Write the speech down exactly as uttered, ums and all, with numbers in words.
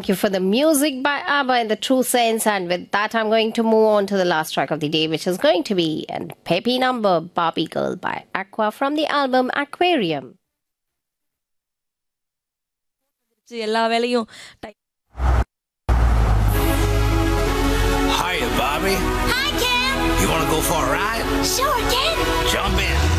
you for the music by ABBA in the true sense. And with that, I'm going to move on to the last track of the day, which is going to be a peppy number, Barbie Girl by Aqua from the album Aquarium. எல்லா வேலையும் Hiya, Bobby. Hi, Ken. You want to go for a ride? Sure, Ken. Jump in.